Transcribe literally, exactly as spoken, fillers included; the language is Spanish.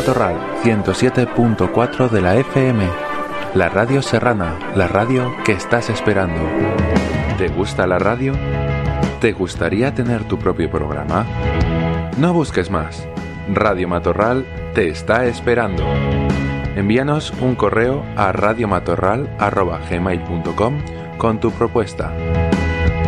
Matorral ciento siete punto cuatro de la F M, la radio serrana, la radio que estás esperando. ¿Te gusta la radio? ¿Te gustaría tener tu propio programa? No busques más. Radio Matorral te está esperando. Envíanos un correo a radiomatorral arroba gmail punto com con tu propuesta.